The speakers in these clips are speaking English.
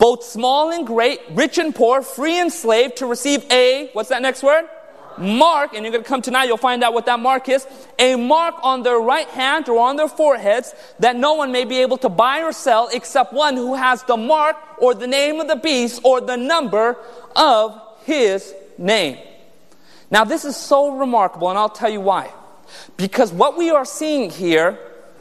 both small and great, rich and poor, free and slave, to receive a, what's that next word? Mark, and you're going to come tonight, you'll find out what that mark is. A mark on their right hand or on their foreheads, that no one may be able to buy or sell except one who has the mark or the name of the beast or the number of his name. Now this is so remarkable, and I'll tell you why. Because what we are seeing here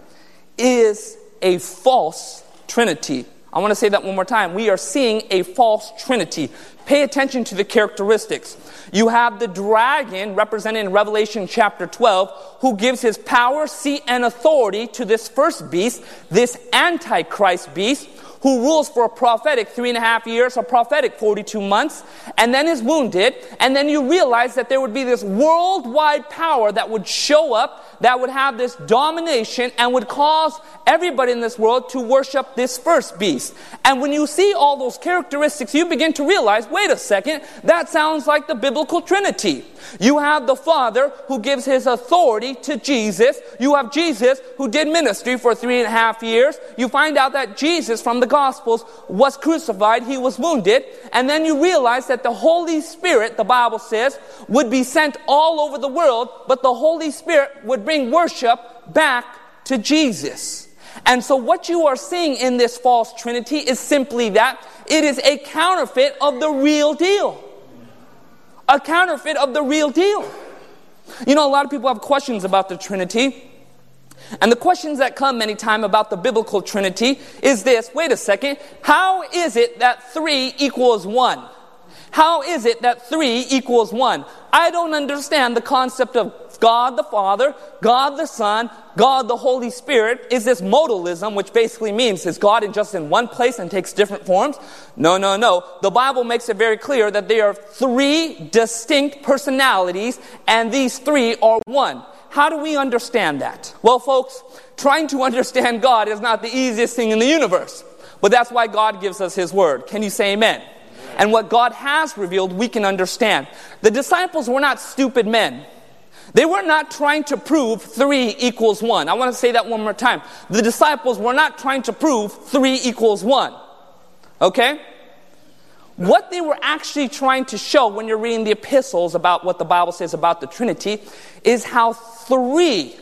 is a false Trinity. I want to say that one more time. We are seeing a false Trinity. Pay attention to the characteristics. You have the dragon represented in Revelation chapter 12, who gives his power, seat, and authority to this first beast, this Antichrist beast, who rules for a prophetic 3.5 years, a prophetic 42 months, and then is wounded. And then you realize that there would be this worldwide power that would show up, that would have this domination and would cause everybody in this world to worship this first beast. And when you see all those characteristics, you begin to realize, wait a second, that sounds like the biblical Trinity. You have the Father who gives his authority to Jesus. You have Jesus who did ministry for 3.5 years. You find out that Jesus from the Gospels was crucified, he was wounded, and then you realize that the Holy Spirit, the Bible says, would be sent all over the world, but the Holy Spirit would bring worship back to Jesus. And so what you are seeing in this false Trinity is simply that it is a counterfeit of the real deal. A counterfeit of the real deal. You know, a lot of people have questions about the Trinity. And the questions that come many times about the biblical Trinity is this: wait a second, how is it that 3 equals 1? How is it that 3 equals 1? I don't understand the concept of God the Father, God the Son, God the Holy Spirit. Is this modalism, which basically means is God just in one place and takes different forms? No. The Bible makes it very clear that there are 3 distinct personalities, and these 3 are one. How do we understand that? Well, folks, trying to understand God is not the easiest thing in the universe. But that's why God gives us his word. Can you say amen? And what God has revealed, we can understand. The disciples were not stupid men. They were not trying to prove 3 equals 1. I want to say that one more time. The disciples were not trying to prove 3 equals 1. Okay? What they were actually trying to show when you're reading the epistles about what the Bible says about the Trinity is how 3,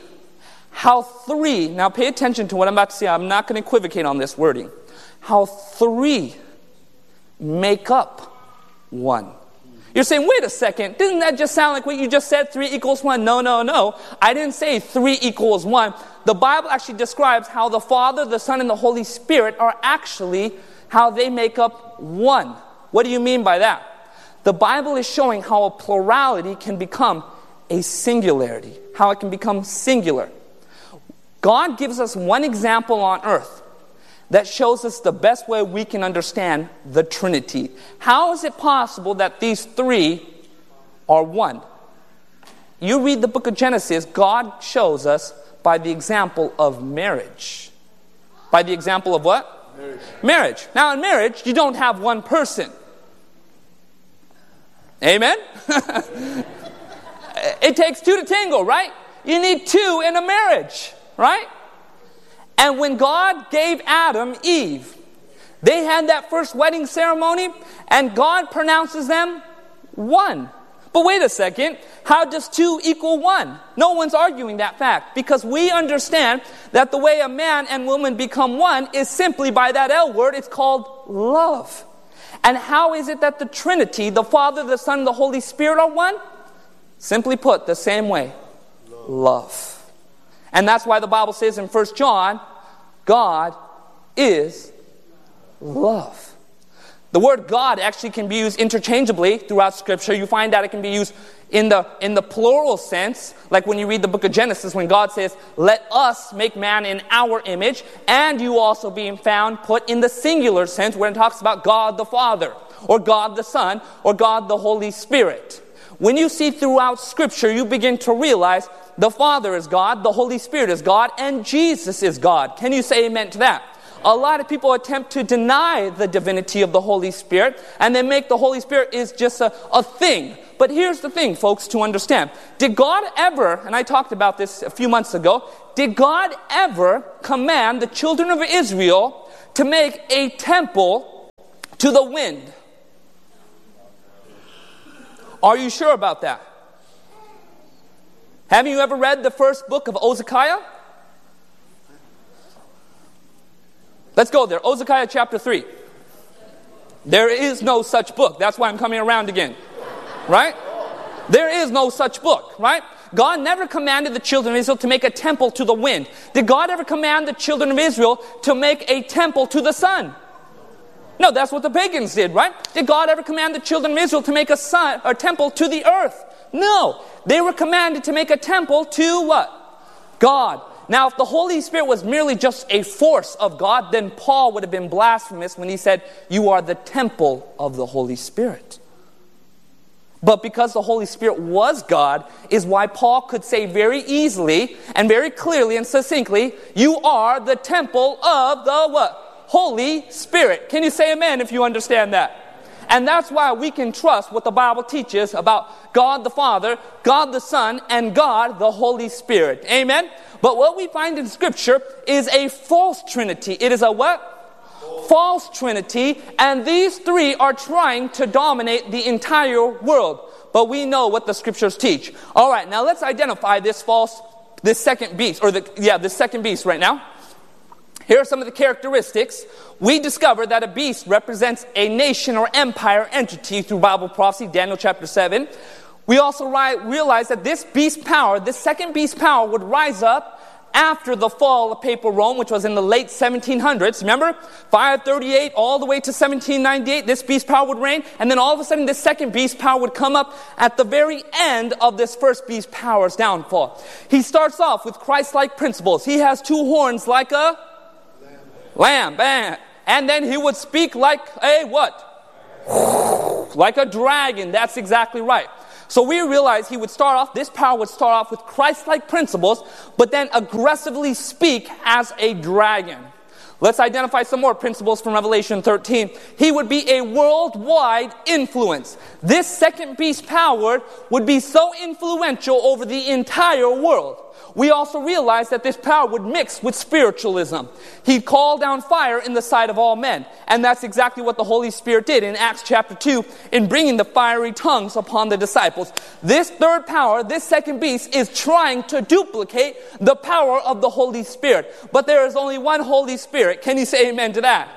now pay attention to what I'm about to say. I'm not going to equivocate on this wording. How 3 make up 1. You're saying, wait a second, didn't that just sound like what you just said, 3 equals 1? No. I didn't say 3 equals 1. The Bible actually describes how the Father, the Son, and the Holy Spirit are actually how they make up 1. What do you mean by that? The Bible is showing how a plurality can become a singularity, how it can become singular. God gives us one example on earth that shows us the best way we can understand the Trinity. How is it possible that these 3 are one? You read the book of Genesis, God shows us by the example of marriage. By the example of what? Marriage. Now in marriage, you don't have one person. Amen? It takes 2 to tango, right? You need 2 in a marriage, right? And when God gave Adam Eve, they had that first wedding ceremony, and God pronounces them one. But wait a second, how does 2 equal 1? No one's arguing that fact, because we understand that the way a man and woman become one is simply by that L word. It's called love. And how is it that the Trinity, the Father, the Son, and the Holy Spirit are one? Simply put, the same way. Love. And that's why the Bible says in 1 John, God is love. The word God actually can be used interchangeably throughout Scripture. You find that it can be used in the plural sense, like when you read the book of Genesis, when God says, let us make man in our image, and you also being found put in the singular sense when it talks about God the Father, or God the Son, or God the Holy Spirit. When you see throughout Scripture, you begin to realize the Father is God, the Holy Spirit is God, and Jesus is God. Can you say amen to that? A lot of people attempt to deny the divinity of the Holy Spirit, and they make the Holy Spirit is just a thing. But here's the thing, folks, to understand. Did God ever, and I talked about this a few months ago, did God ever command the children of Israel to make a temple to the wind. Are you sure about that? Have you ever read the first book of Hezekiah? Let's go there. Hezekiah chapter 3. There is no such book. That's why I'm coming around again. Right? There is no such book. Right? God never commanded the children of Israel to make a temple to the wind. Did God ever command the children of Israel to make a temple to the sun? No, that's what the pagans did, right? Did God ever command the children of Israel to make a temple to the earth? No. They were commanded to make a temple to what? God. Now, if the Holy Spirit was merely just a force of God, then Paul would have been blasphemous when he said, you are the temple of the Holy Spirit. But because the Holy Spirit was God, is why Paul could say very easily and very clearly and succinctly, you are the temple of the what? Holy Spirit. Can you say amen if you understand that? And that's why we can trust what the Bible teaches about God the Father, God the Son, and God the Holy Spirit. Amen? But what we find in Scripture is a false Trinity. It is a what? False Trinity. And these three are trying to dominate the entire world. But we know what the Scriptures teach. All right, now let's identify this second beast, this second beast right now. Here are some of the characteristics. We discover that a beast represents a nation or empire entity through Bible prophecy, Daniel chapter 7. We also realize that this second beast power would rise up after the fall of Papal Rome, which was in the late 1700s. Remember? 538 all the way to 1798, this beast power would reign. And then all of a sudden, this second beast power would come up at the very end of this first beast power's downfall. He starts off with Christ-like principles. He has two horns like a lamb. And then he would speak like a what? Like a dragon. That's exactly right. So we realize this power would start off with Christ-like principles, but then aggressively speak as a dragon. Let's identify some more principles from Revelation 13. He would be a worldwide influence. This second beast power would be so influential over the entire world. We also realize that this power would mix with spiritualism. He'd call down fire in the sight of all men. And that's exactly what the Holy Spirit did in Acts chapter 2 in bringing the fiery tongues upon the disciples. This third power, this second beast, is trying to duplicate the power of the Holy Spirit. But there is only one Holy Spirit. Can you say amen to that?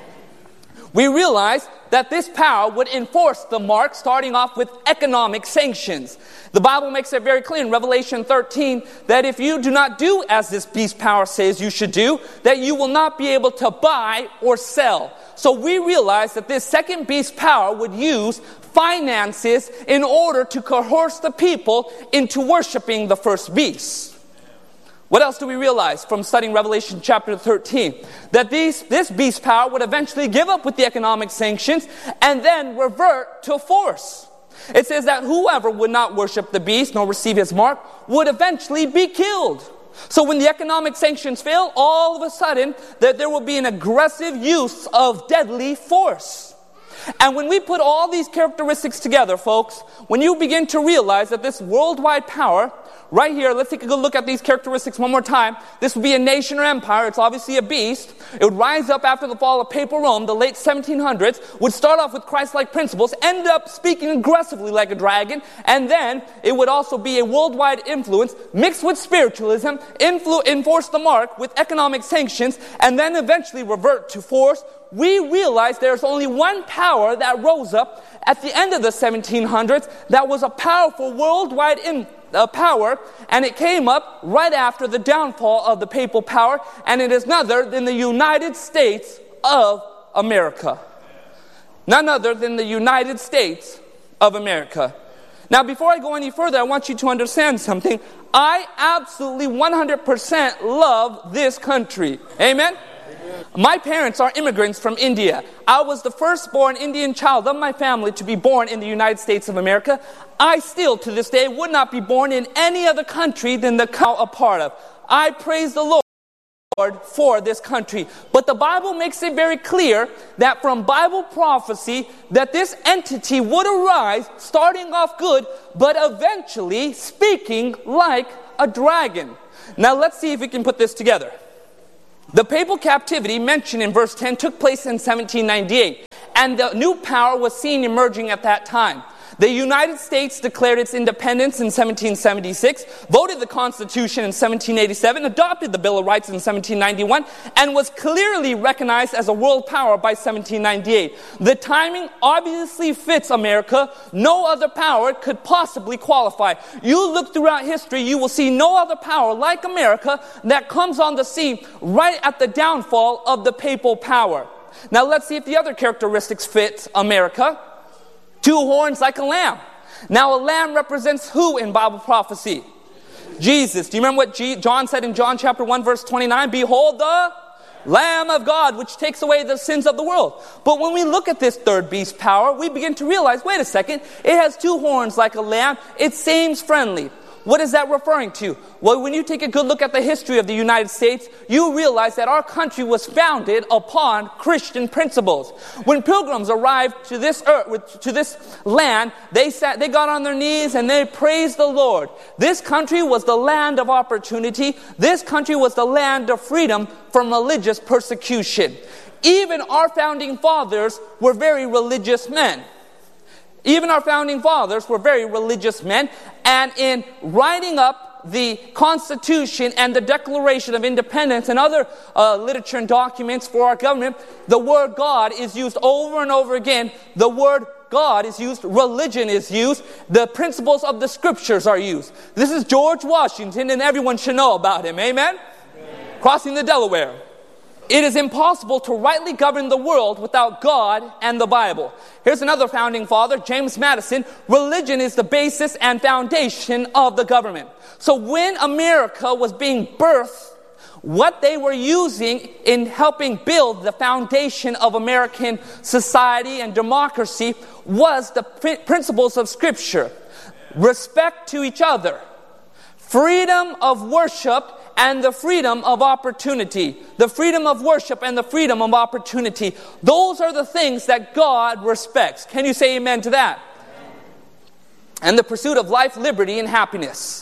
We realize that this power would enforce the mark, starting off with economic sanctions. The Bible makes it very clear in Revelation 13 that if you do not do as this beast power says you should do, that you will not be able to buy or sell. So we realize that this second beast power would use finances in order to coerce the people into worshiping the first beast. What else do we realize from studying Revelation chapter 13? That this beast power would eventually give up with the economic sanctions and then revert to force. It says that whoever would not worship the beast nor receive his mark would eventually be killed. So when the economic sanctions fail, all of a sudden that there will be an aggressive use of deadly force. And when we put all these characteristics together, folks, when you begin to realize that this worldwide power, right here, let's take a good look at these characteristics one more time. This would be a nation or empire. It's obviously a beast. It would rise up after the fall of Papal Rome, the late 1700s, would start off with Christ-like principles, end up speaking aggressively like a dragon, and then it would also be a worldwide influence mixed with spiritualism, enforce the mark with economic sanctions, and then eventually revert to force. We realize there's only one power that rose up at the end of the 1700s that was a powerful worldwide power, and it came up right after the downfall of the papal power, and it is none other than the United States of America. None other than the United States of America. Now, before I go any further, I want you to understand something. I absolutely 100% love this country. Amen? My parents are immigrants from India. I was the firstborn Indian child of my family to be born in the United States of America. I still, to this day, would not be born in any other country than the country I'm a part of. I praise the Lord for this country. But the Bible makes it very clear that from Bible prophecy that this entity would arise, starting off good, but eventually speaking like a dragon. Now let's see if we can put this together. The papal captivity mentioned in verse 10 took place in 1798. and the new power was seen emerging at that time. The United States declared its independence in 1776, voted the Constitution in 1787, adopted the Bill of Rights in 1791, and was clearly recognized as a world power by 1798. The timing obviously fits America. No other power could possibly qualify. You look throughout history, you will see no other power like America that comes on the scene right at the downfall of the papal power. Now let's see if the other characteristics fit America. 2 horns like a lamb. Now a lamb represents who in Bible prophecy? Jesus. Do you remember what John said in John chapter 1 verse 29? Behold the Lamb of God, which takes away the sins of the world. But when we look at this third beast power, we begin to realize, wait a second, it has 2 horns like a lamb. It seems friendly. What is that referring to? Well, when you take a good look at the history of the United States, you realize that our country was founded upon Christian principles. When pilgrims arrived to this earth, to this land, they got on their knees and they praised the Lord. This country was the land of opportunity. This country was the land of freedom from religious persecution. Even our founding fathers were very religious men. Even our founding fathers were very religious men, and in writing up the Constitution and the Declaration of Independence and other literature and documents for our government, the word God is used over and over again. The word God is used, religion is used, the principles of the scriptures are used. This is George Washington, and everyone should know about him. Amen? Crossing the Delaware. It is impossible to rightly govern the world without God and the Bible. Here's another founding father, James Madison. Religion is the basis and foundation of the government. So when America was being birthed, what they were using in helping build the foundation of American society and democracy was the principles of Scripture. Respect to each other, freedom of worship, and the freedom of opportunity. The freedom of worship and the freedom of opportunity. Those are the things that God respects. Can you say amen to that? And the pursuit of life, liberty, and happiness.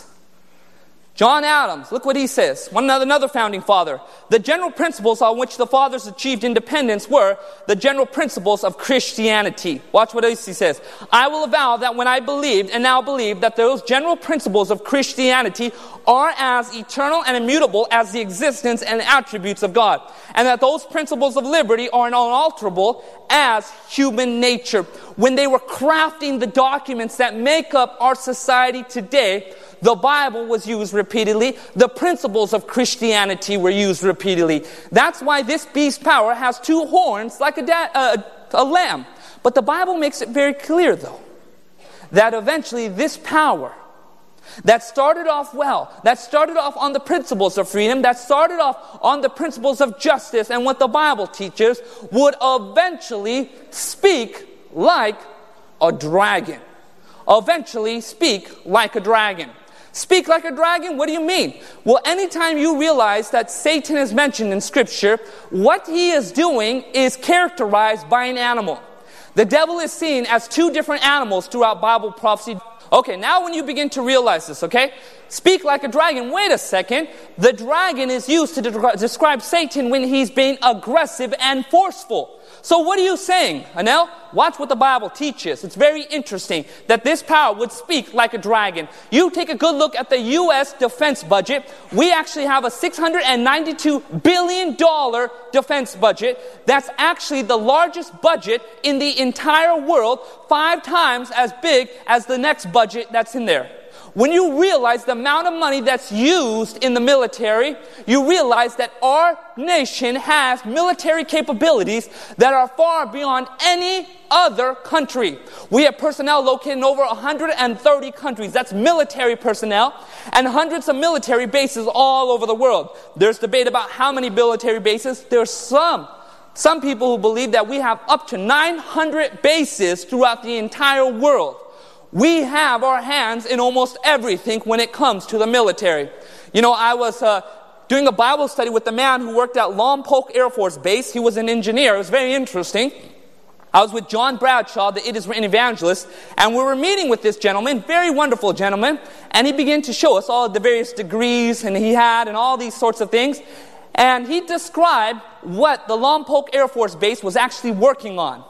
John Adams, look what he says. Another founding father. The general principles on which the fathers achieved independence were the general principles of Christianity. Watch what he says. I will avow that when I believed and now believe that those general principles of Christianity are as eternal and immutable as the existence and attributes of God. And that those principles of liberty are unalterable as human nature. When they were crafting the documents that make up our society today, the Bible was used repeatedly. The principles of Christianity were used repeatedly. That's why this beast power has 2 horns like a lamb. But the Bible makes it very clear, though, that eventually this power that started off well, that started off on the principles of freedom, that started off on the principles of justice and what the Bible teaches, would eventually speak like a dragon. Eventually speak like a dragon. Speak like a dragon? What do you mean? Well, anytime you realize that Satan is mentioned in Scripture, what he is doing is characterized by an animal. The devil is seen as 2 different animals throughout Bible prophecy. Okay, now when you begin to realize this, okay? Speak like a dragon. Wait a second. The dragon is used to describe Satan when he's being aggressive and forceful. So what are you saying, Anel? Watch what the Bible teaches. It's very interesting that this power would speak like a dragon. You take a good look at the U.S. defense budget. We actually have a $692 billion defense budget. That's actually the largest budget in the entire world, 5 times as big as the next budget that's in there. When you realize the amount of money that's used in the military, you realize that our nation has military capabilities that are far beyond any other country. We have personnel located in over 130 countries. That's military personnel, and hundreds of military bases all over the world. There's debate about how many military bases. There's some people who believe that we have up to 900 bases throughout the entire world. We have our hands in almost everything when it comes to the military. You know, I was doing a Bible study with a man who worked at Lompoc Air Force Base. He was an engineer. It was very interesting. I was with John Bradshaw, the It Is Written evangelist, and we were meeting with this gentleman, very wonderful gentleman, and he began to show us all the various degrees and he had and all these sorts of things. And he described what the Lompoc Air Force Base was actually working on.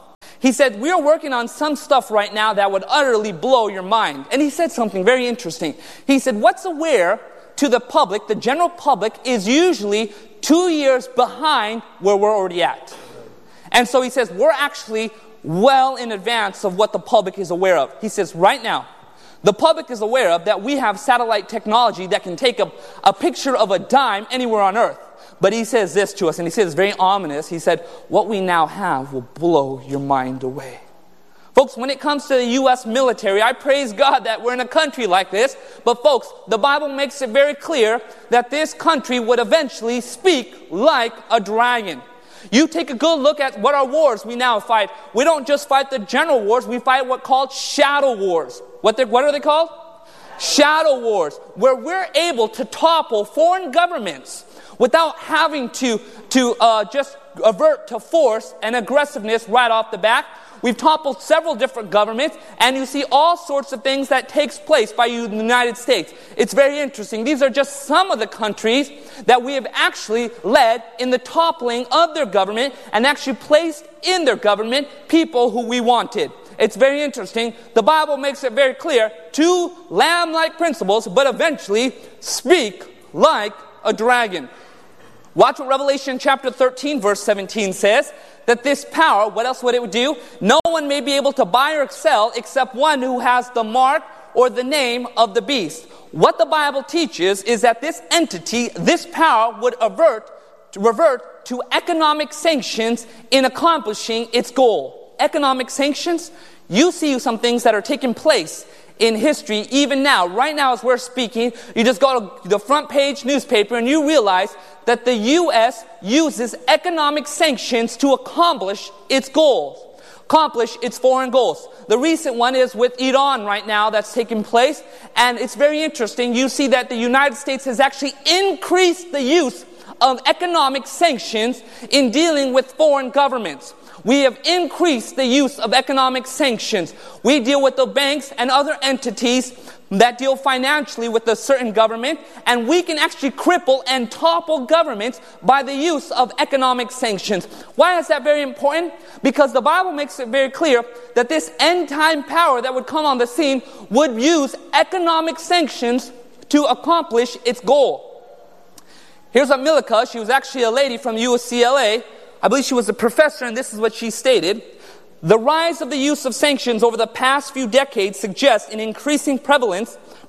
He said, we are working on some stuff right now that would utterly blow your mind. And he said something very interesting. He said, what's aware to the public, the general public, is usually 2 years behind where we're already at. And so he says, we're actually well in advance of what the public is aware of. He says, right now, the public is aware of that we have satellite technology that can take a picture of a dime anywhere on earth. But he says this to us, and he says it's very ominous. He said, what we now have will blow your mind away. Folks, when it comes to the U.S. military, I praise God that we're in a country like this. But folks, the Bible makes it very clear that this country would eventually speak like a dragon. You take a good look at what our wars we now fight. We don't just fight the general wars, we fight what called shadow wars. What are they called? Shadow wars, where we're able to topple foreign governments without having to just avert to force and aggressiveness right off the bat. We've toppled several different governments, and you see all sorts of things that takes place by the United States. It's very interesting. These are just some of the countries that we have actually led in the toppling of their government and actually placed in their government people who we wanted. It's very interesting. The Bible makes it very clear, 2 lamb-like principles, but eventually speak like a dragon. Watch what Revelation chapter 13, verse 17 says, that this power, what else would it do? No one may be able to buy or sell except one who has the mark or the name of the beast. What the Bible teaches is that this entity, this power, would revert to economic sanctions in accomplishing its goal. Economic sanctions? You see some things that are taking place in history even now. Right now as we're speaking, you just go to the front page newspaper and you realize that the U.S. uses economic sanctions to accomplish its goals, accomplish its foreign goals. The recent one is with Iran right now that's taking place, and it's very interesting. You see that the United States has actually increased the use of economic sanctions in dealing with foreign governments. We have increased the use of economic sanctions. We deal with the banks and other entities that deal financially with a certain government, and we can actually cripple and topple governments by the use of economic sanctions. Why is that very important? Because the Bible makes it very clear that this end-time power that would come on the scene would use economic sanctions to accomplish its goal. Here's Amilcar. She was actually a lady from UCLA. I believe she was a professor, and this is what she stated. The rise of the use of sanctions over the past few decades suggests an increasing prevalence of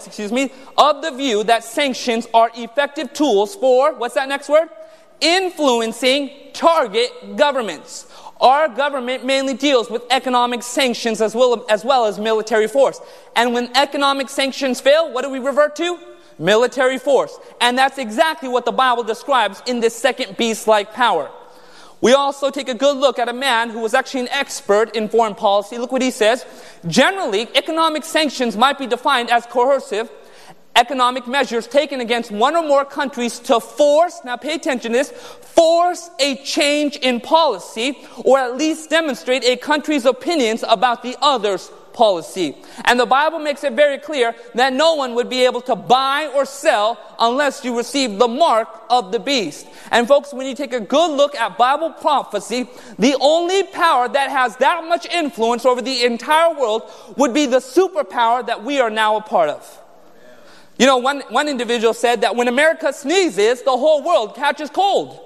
the view that sanctions are effective tools for, what's that next word? Influencing target governments. Our government mainly deals with economic sanctions as well as military force. And when economic sanctions fail, what do we revert to? Military force. And that's exactly what the Bible describes in this second beast-like power. We also take a good look at a man who was actually an expert in foreign policy. Look what he says. Generally, economic sanctions might be defined as coercive economic measures taken against one or more countries to force, now pay attention to this, force a change in policy or at least demonstrate a country's opinions about the other's policy. And the Bible makes it very clear that no one would be able to buy or sell unless you receive the mark of the beast. And folks, when you take a good look at Bible prophecy, the only power that has that much influence over the entire world would be the superpower that we are now a part of. You know, one individual said that when America sneezes, the whole world catches cold.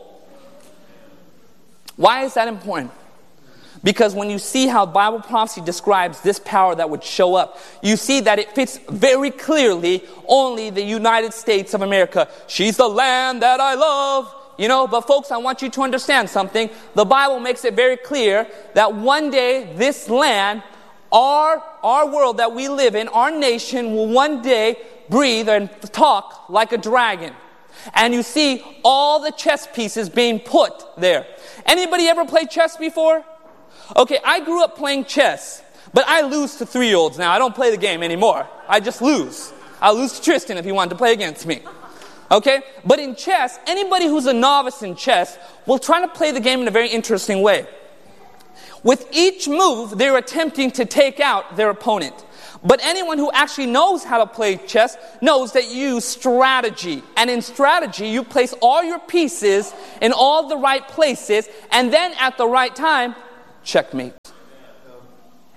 Why is that important? Because when you see how Bible prophecy describes this power that would show up, you see that it fits very clearly only the United States of America. She's the land that I love. You know, but folks, I want you to understand something. The Bible makes it very clear that one day this land, our world that we live in, our nation will one day breathe and talk like a dragon. And you see all the chess pieces being put there. Anybody ever played chess before? Okay, I grew up playing chess, but I lose to 3-year-olds now. I don't play the game anymore. I just lose. I'll lose to Tristan if he wanted to play against me. Okay? But in chess, anybody who's a novice in chess will try to play the game in a very interesting way. With each move, they're attempting to take out their opponent. But anyone who actually knows how to play chess knows that you use strategy. And in strategy, you place all your pieces in all the right places, and then at the right time, checkmate.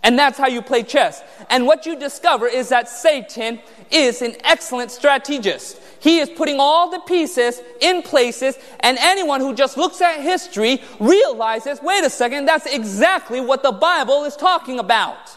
And that's how you play chess. And what you discover is that Satan is an excellent strategist. He is putting all the pieces in places, and anyone who just looks at history realizes, wait a second, that's exactly what the Bible is talking about.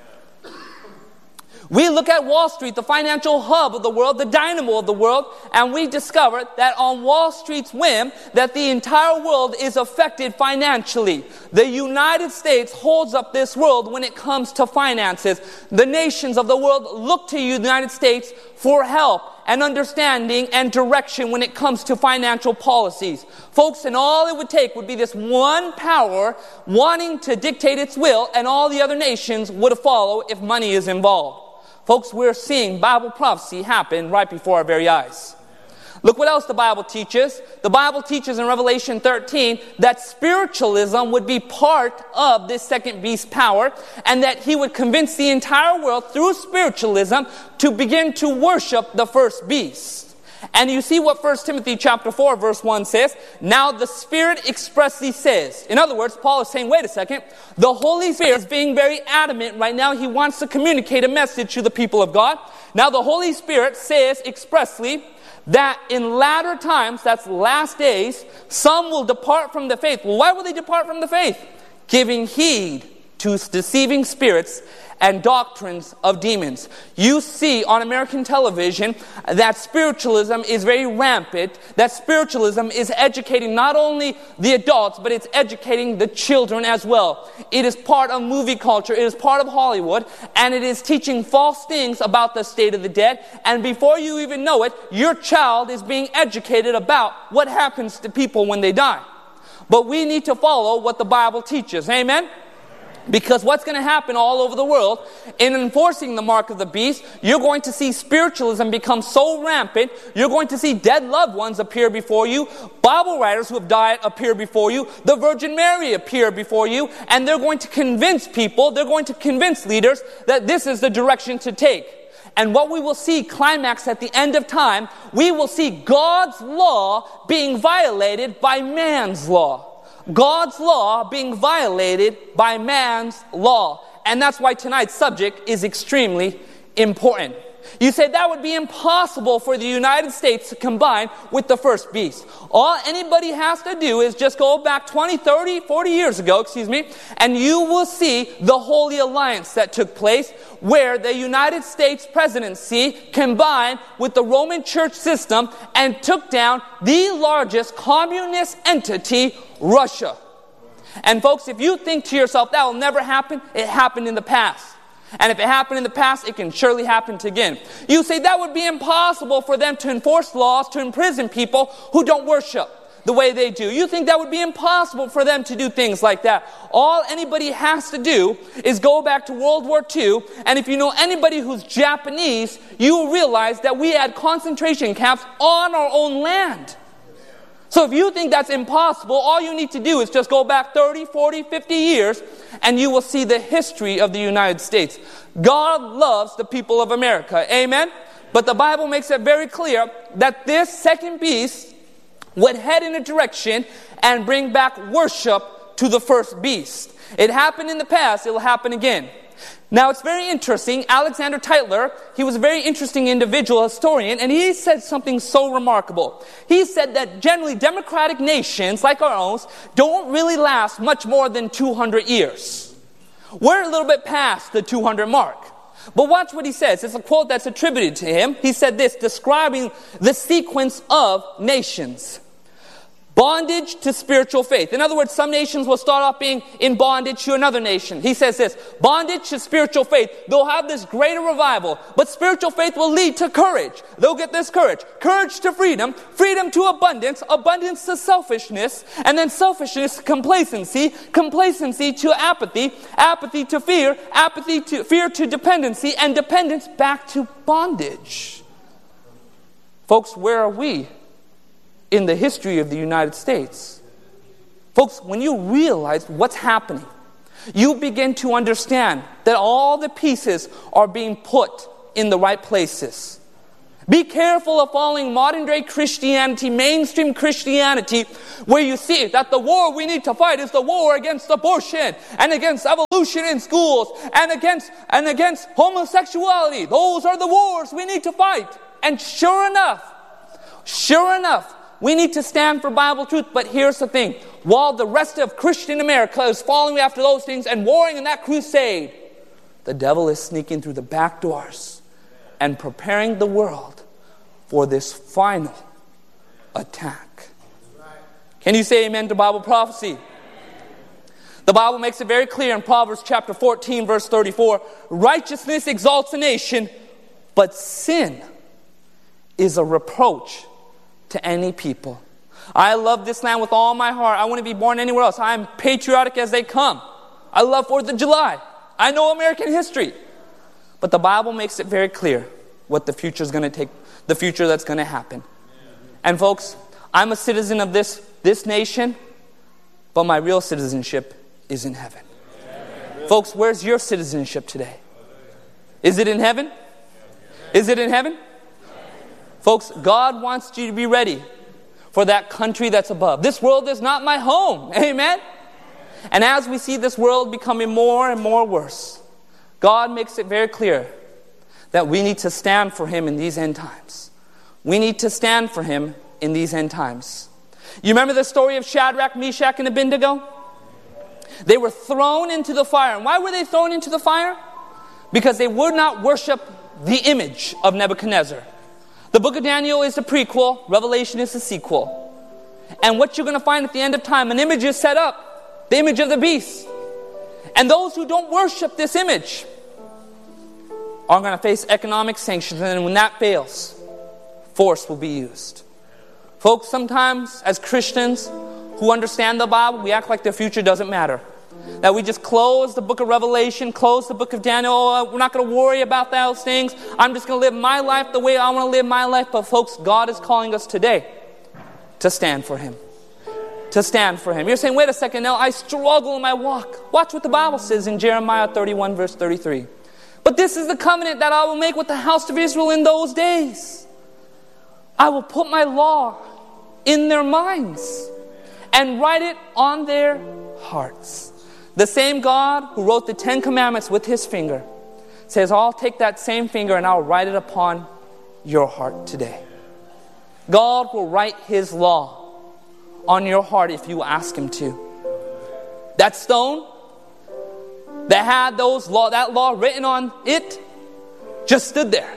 We look at Wall Street, the financial hub of the world, the dynamo of the world, and we discover that on Wall Street's whim, that the entire world is affected financially. The United States holds up this world when it comes to finances. The nations of the world look to the United States for help and understanding and direction when it comes to financial policies. Folks, and all it would take would be this one power wanting to dictate its will, and all the other nations would follow if money is involved. Folks, we're seeing Bible prophecy happen right before our very eyes. Look what else the Bible teaches. The Bible teaches in Revelation 13 that spiritualism would be part of this second beast power, and that he would convince the entire world through spiritualism to begin to worship the first beast. And you see what 1 Timothy chapter 4 verse 1 says. Now the Spirit expressly says. In other words, Paul is saying, wait a second. The Holy Spirit is being very adamant right now. He wants to communicate a message to the people of God. Now the Holy Spirit says expressly that in latter times, that's last days, some will depart from the faith. Well, why will they depart from the faith? Giving heed to deceiving spirits and doctrines of demons. You see on American television that spiritualism is very rampant, that spiritualism is educating not only the adults, but it's educating the children as well. It is part of movie culture, it is part of Hollywood, and it is teaching false things about the state of the dead, and before you even know it, your child is being educated about what happens to people when they die. But we need to follow what the Bible teaches. Amen? Because what's going to happen all over the world in enforcing the mark of the beast, you're going to see spiritualism become so rampant, you're going to see dead loved ones appear before you, Bible writers who have died appear before you, the Virgin Mary appear before you, and they're going to convince people, they're going to convince leaders that this is the direction to take. And what we will see climax at the end of time, we will see God's law being violated by man's law. God's law being violated by man's law. And that's why tonight's subject is extremely important. You say that would be impossible for the United States to combine with the first beast. All anybody has to do is just go back 20, 30, 40 years ago, and you will see the Holy Alliance that took place, where the United States presidency combined with the Roman Church system and took down the largest communist entity, Russia. And folks, if you think to yourself that will never happen, it happened in the past. And if it happened in the past, it can surely happen again. You say that would be impossible for them to enforce laws to imprison people who don't worship the way they do. You think that would be impossible for them to do things like that. All anybody has to do is go back to World War II, and if you know anybody who's Japanese, you will realize that we had concentration camps on our own land. So if you think that's impossible, all you need to do is just go back 30, 40, 50 years, and you will see the history of the United States. God loves the people of America. Amen? But the Bible makes it very clear that this second beast would head in a direction and bring back worship to the first beast. It happened in the past, it will happen again. Now it's very interesting, Alexander Tytler, he was a very interesting individual, historian, and he said something so remarkable. He said that generally democratic nations like our own don't really last much more than 200 years. We're a little bit past the 200 mark. But watch what he says. It's a quote that's attributed to him. He said this, describing the sequence of nations. Bondage to spiritual faith. In other words, some nations will start off being in bondage to another nation. He says this, bondage to spiritual faith. They'll have this greater revival, but spiritual faith will lead to courage. They'll get this courage. Courage to freedom, freedom to abundance, abundance to selfishness, and then selfishness to complacency, complacency to apathy, apathy to fear, apathy to fear to dependency, and dependence back to bondage. Folks, where are we in the history of the United States? Folks, when you realize what's happening, you begin to understand that all the pieces are being put in the right places. Be careful of following modern-day Christianity, mainstream Christianity, where you see that the war we need to fight is the war against abortion and against evolution in schools and against homosexuality. Those are the wars we need to fight. And sure enough, we need to stand for Bible truth. But here's the thing. While the rest of Christian America is following after those things and warring in that crusade, the devil is sneaking through the back doors and preparing the world for this final attack. Can you say amen to Bible prophecy? The Bible makes it very clear in Proverbs chapter 14, verse 34, righteousness exalts a nation, but sin is a reproach to any people. I love this land with all my heart. I wouldn't be born anywhere else. I am patriotic as they come. I love 4th of July. I know American history. But the Bible makes it very clear what the future is going to take, the future that's going to happen. And folks, I'm a citizen of this nation, but my real citizenship is in heaven. Folks, where's your citizenship today? Is it in heaven? Is it in heaven? Folks, God wants you to be ready for that country that's above. This world is not my home. Amen? And as we see this world becoming more and more worse, God makes it very clear that we need to stand for Him in these end times. We need to stand for Him in these end times. You remember the story of Shadrach, Meshach, and Abednego? They were thrown into the fire. And why were they thrown into the fire? Because they would not worship the image of Nebuchadnezzar. The book of Daniel is the prequel. Revelation is the sequel. And what you're going to find at the end of time, an image is set up. The image of the beast. And those who don't worship this image are going to face economic sanctions. And when that fails, force will be used. Folks, sometimes as Christians who understand the Bible, we act like the future doesn't matter. That we just close the book of Revelation, close the book of Daniel. We're not going to worry about those things. I'm just going to live my life the way I want to live my life. But folks, God is calling us today to stand for Him. To stand for Him. You're saying, wait a second, now I struggle in my walk. Watch what the Bible says in Jeremiah 31 verse 33. But this is the covenant that I will make with the house of Israel in those days. I will put my law in their minds and write it on their hearts. The same God who wrote the 10 Commandments with His finger says, I'll take that same finger and I'll write it upon your heart today. God will write His law on your heart if you ask Him to. That stone that had that law written on it just stood there.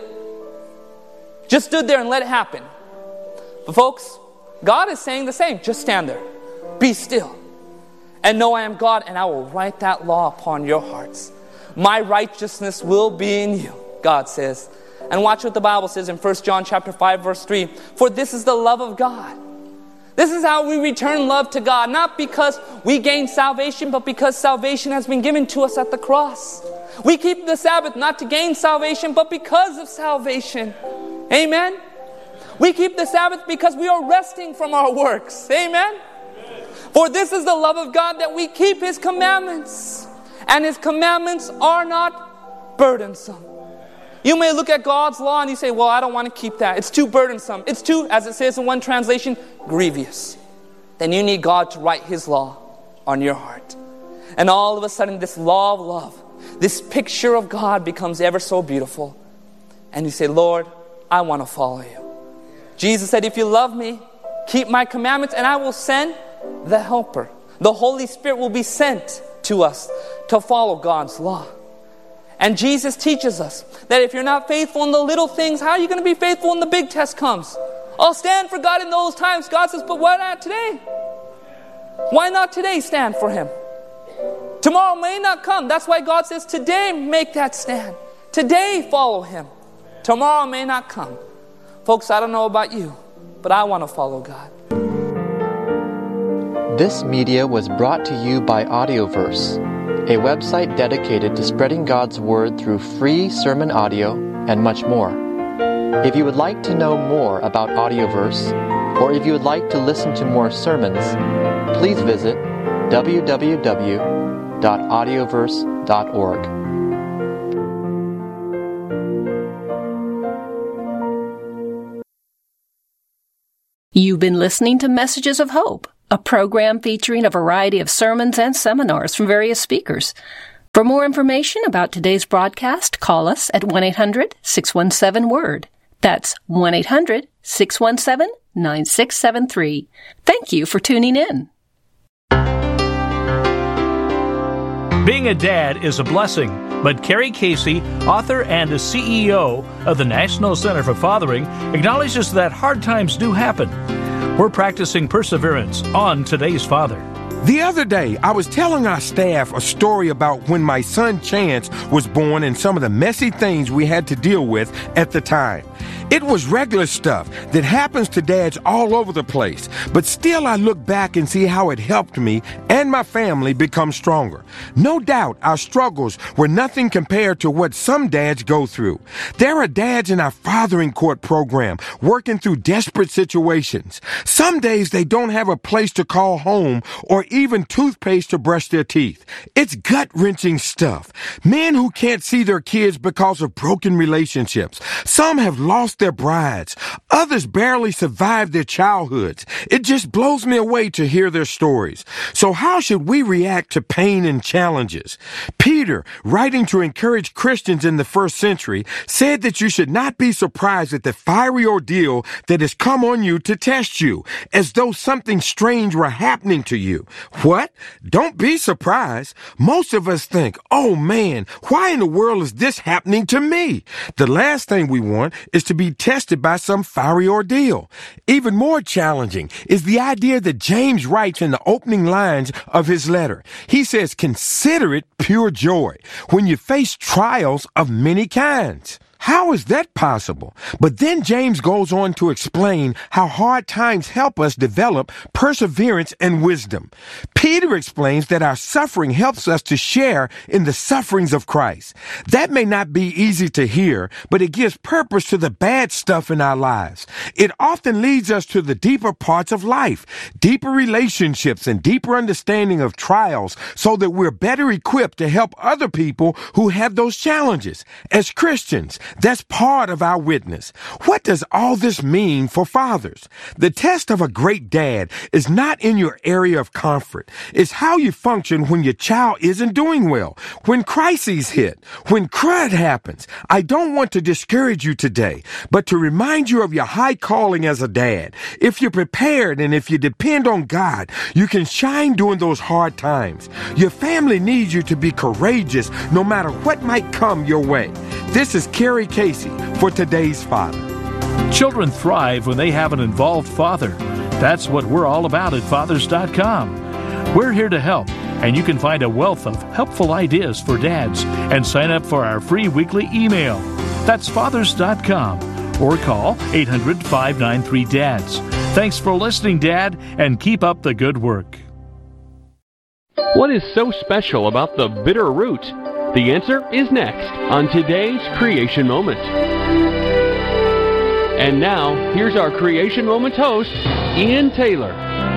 Just stood there and let it happen. But folks, God is saying the same. Just stand there. Be still. And know I am God, and I will write that law upon your hearts. My righteousness will be in you, God says. And watch what the Bible says in 1 John chapter 5, verse 3. For this is the love of God. This is how we return love to God. Not because we gain salvation, but because salvation has been given to us at the cross. We keep the Sabbath not to gain salvation, but because of salvation. Amen? We keep the Sabbath because we are resting from our works. Amen? For this is the love of God, that we keep His commandments. And His commandments are not burdensome. You may look at God's law and you say, well, I don't want to keep that. It's too burdensome. It's too, as it says in one translation, grievous. Then you need God to write His law on your heart. And all of a sudden, this law of love, this picture of God becomes ever so beautiful. And you say, Lord, I want to follow you. Jesus said, if you love me, keep my commandments, and I will send the Helper. The Holy Spirit will be sent to us to follow God's law. And Jesus teaches us that if you're not faithful in the little things, how are you going to be faithful when the big test comes? I'll stand for God in those times. God says, but why not today? Why not today stand for Him? Tomorrow may not come. That's why God says, today make that stand. Today follow Him. Tomorrow may not come. Folks, I don't know about you, but I want to follow God. This media was brought to you by Audioverse, a website dedicated to spreading God's Word through free sermon audio and much more. If you would like to know more about Audioverse, or if you would like to listen to more sermons, please visit www.audioverse.org. You've been listening to Messages of Hope, a program featuring a variety of sermons and seminars from various speakers. For more information about today's broadcast, call us at 1-800-617-WORD. That's 1-800-617-9673. Thank you for tuning in. Being a dad is a blessing, but Carrie Casey, author and CEO of the National Center for Fathering, acknowledges that hard times do happen. We're practicing perseverance on today's Father. The other day, I was telling our staff a story about when my son Chance was born and some of the messy things we had to deal with at the time. It was regular stuff that happens to dads all over the place, but still I look back and see how it helped me and my family become stronger. No doubt our struggles were nothing compared to what some dads go through. There are dads in our Fathering Court program working through desperate situations. Some days they don't have a place to call home or even toothpaste to brush their teeth. It's gut-wrenching stuff. Men who can't see their kids because of broken relationships. Some have lost their brides. Others barely survived their childhoods. It just blows me away to hear their stories. So how should we react to pain and challenges? Peter, writing to encourage Christians in the first century, said that you should not be surprised at the fiery ordeal that has come on you to test you, as though something strange were happening to you. What? Don't be surprised. Most of us think, oh man, why in the world is this happening to me? The last thing we want is to be tested by some fiery ordeal. Even more challenging is the idea that James writes in the opening lines of his letter. He says, consider it pure joy when you face trials of many kinds. How is that possible? But then James goes on to explain how hard times help us develop perseverance and wisdom. Peter explains that our suffering helps us to share in the sufferings of Christ. That may not be easy to hear, but it gives purpose to the bad stuff in our lives. It often leads us to the deeper parts of life, deeper relationships and deeper understanding of trials so that we're better equipped to help other people who have those challenges. As Christians, that's part of our witness. What does all this mean for fathers? The test of a great dad is not in your area of comfort. It's how you function when your child isn't doing well, when crises hit, when crud happens. I don't want to discourage you today, but to remind you of your high calling as a dad. If you're prepared and if you depend on God, you can shine during those hard times. Your family needs you to be courageous no matter what might come your way. This is Carrie Casey for today's Father. Children thrive when they have an involved father. That's what we're all about at Fathers.com. We're here to help, and you can find a wealth of helpful ideas for dads and sign up for our free weekly email. That's Fathers.com, or call 800-593-DADS. Thanks for listening, Dad, and keep up the good work. What is so special about the bitter root? The answer is next on today's Creation Moment. And now, here's our Creation Moment host, Ian Taylor.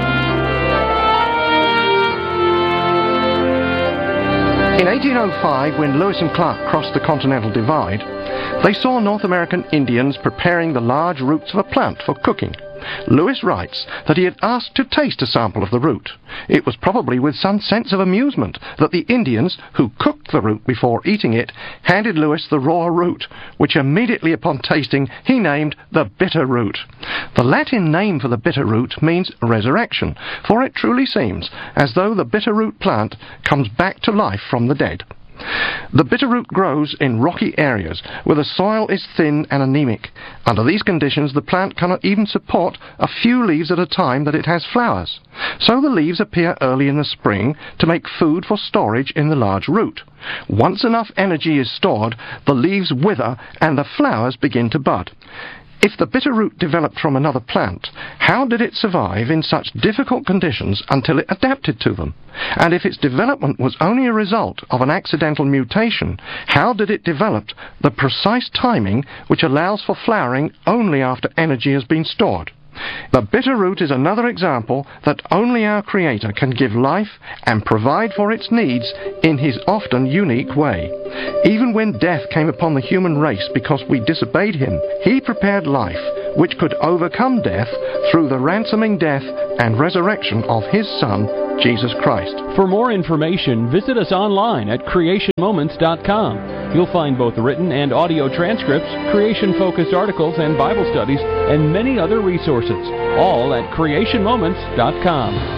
In 1805, when Lewis and Clark crossed the Continental Divide, they saw North American Indians preparing the large roots of a plant for cooking. Lewis writes that he had asked to taste a sample of the root. It was probably with some sense of amusement that the Indians, who cooked the root before eating it, handed Lewis the raw root, which immediately upon tasting he named the bitter root. The Latin name for the bitter root means resurrection, for it truly seems as though the bitter root plant comes back to life from the dead. The bitter root grows in rocky areas where the soil is thin and anemic. Under these conditions, the plant cannot even support a few leaves at a time that it has flowers. So the leaves appear early in the spring to make food for storage in the large root. Once enough energy is stored, the leaves wither and the flowers begin to bud. If the bitter root developed from another plant, how did it survive in such difficult conditions until it adapted to them? And if its development was only a result of an accidental mutation, how did it develop the precise timing which allows for flowering only after energy has been stored? The bitter root is another example that only our Creator can give life and provide for its needs in His often unique way. Even when death came upon the human race because we disobeyed Him, He prepared life which could overcome death through the ransoming death and resurrection of His Son, Jesus Christ. For more information, visit us online at creationmoments.com. You'll find both written and audio transcripts, creation-focused articles and Bible studies, and many other resources, all at creationmoments.com.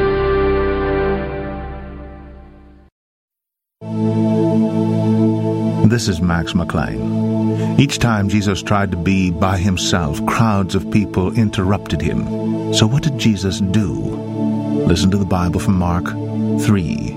This is Max McLean. Each time Jesus tried to be by himself, crowds of people interrupted him. So what did Jesus do? Listen to the Bible from Mark 3.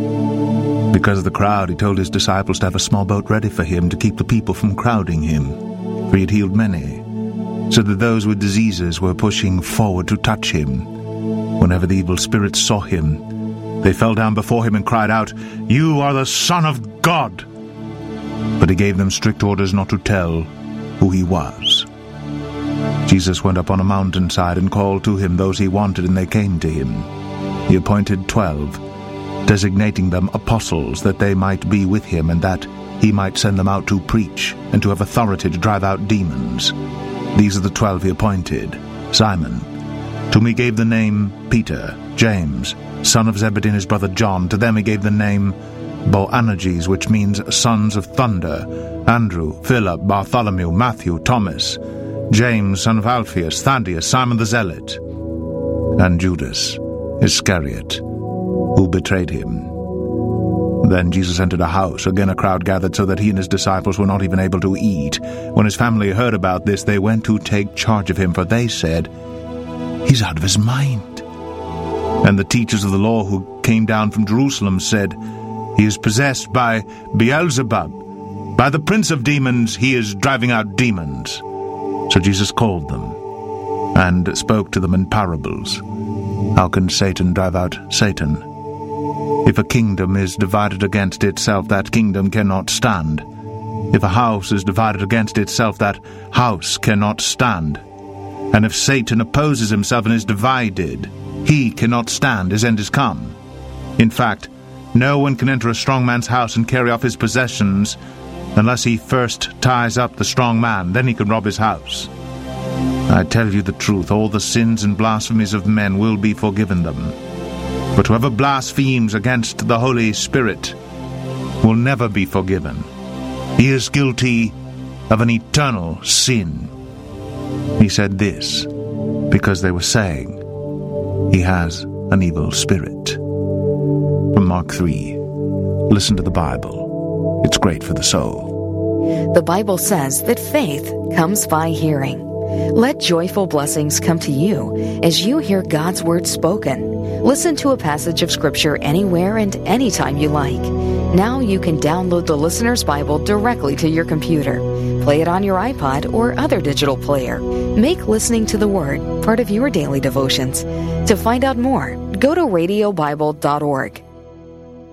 Because of the crowd, he told his disciples to have a small boat ready for him to keep the people from crowding him. For he had healed many, so that those with diseases were pushing forward to touch him. Whenever the evil spirits saw him, they fell down before him and cried out, "You are the Son of God!" But he gave them strict orders not to tell who he was. Jesus went up on a mountainside and called to him those he wanted, and they came to him. He appointed 12, designating them apostles, that they might be with him, and that he might send them out to preach, and to have authority to drive out demons. These are the 12 he appointed. Simon, to whom he gave the name Peter, James, son of Zebedee, and his brother John. To them he gave the name Boanerges, which means sons of thunder. Andrew, Philip, Bartholomew, Matthew, Thomas, James, son of Alphaeus, Thaddeus, Simon the Zealot, and Judas Iscariot, who betrayed him. Then Jesus entered a house. Again a crowd gathered, so that he and his disciples were not even able to eat. When his family heard about this, they went to take charge of him, for they said, "He's out of his mind." And the teachers of the law who came down from Jerusalem said, "He is possessed by Beelzebub. By the prince of demons he is driving out demons." So Jesus called them and spoke to them in parables. How can Satan drive out Satan? If a kingdom is divided against itself, that kingdom cannot stand. If a house is divided against itself, that house cannot stand. And if Satan opposes himself and is divided, he cannot stand, his end is come. In fact, no one can enter a strong man's house and carry off his possessions unless he first ties up the strong man, then he can rob his house. I tell you the truth, all the sins and blasphemies of men will be forgiven them. But whoever blasphemes against the Holy Spirit will never be forgiven. He is guilty of an eternal sin. He said this because they were saying, "He has an evil spirit." From Mark 3. Listen to the Bible. It's great for the soul. The Bible says that faith comes by hearing. Let joyful blessings come to you as you hear God's Word spoken. Listen to a passage of Scripture anywhere and anytime you like. Now you can download the Listener's Bible directly to your computer. Play it on your iPod or other digital player. Make listening to the Word part of your daily devotions. To find out more, go to radiobible.org.